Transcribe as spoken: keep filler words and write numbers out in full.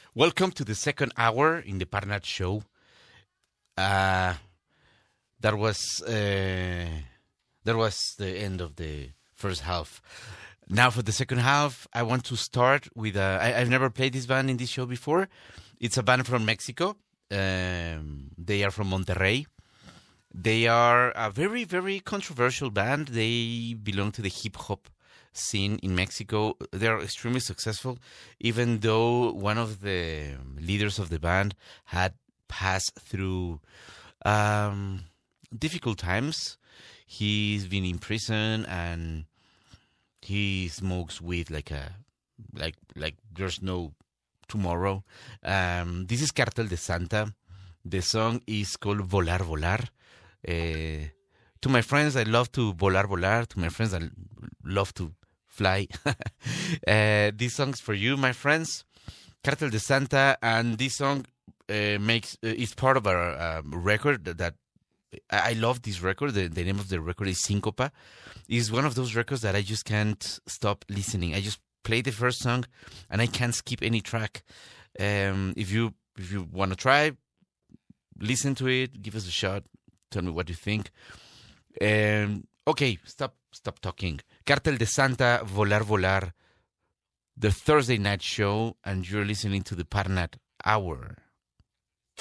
Welcome to the second hour in the Parnat Show. Uh, that was uh, that was the end of the first half. Now for the second half, I want to start with a, I, I've never played this band in this show before. It's a band from Mexico. Um, they are from Monterrey. They are a very, very controversial band. They belong to the hip-hop scene in Mexico. They're extremely successful, even though one of the leaders of the band had passed through um, difficult times. He's been in prison and he smokes weed like a like like there's no tomorrow. Um, this is Cartel de Santa. The song is called Volar Volar. Uh, to my friends, I love to volar volar. To my friends, I love to fly. uh, this song's for you, my friends. Cartel de Santa, and this song uh, makes uh, is part of a um, record that, that I, I love. This record. The, the name of the record is Syncopa. It's one of those records that I just can't stop listening. I just play the first song, and I can't skip any track. Um, if you if you want to try, listen to it. Give us a shot. Tell me what you think. Um, okay, stop stop talking. Cartel de Santa, Volar Volar, the Thursday night show, and you're listening to the Parnat Hour.